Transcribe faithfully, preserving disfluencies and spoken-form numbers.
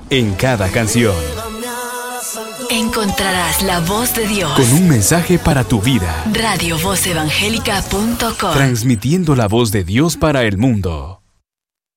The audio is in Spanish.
En cada canción encontrarás la voz de Dios. con un mensaje para tu vida. radio voz evangélica punto com. Transmitiendo la voz de Dios para el mundo.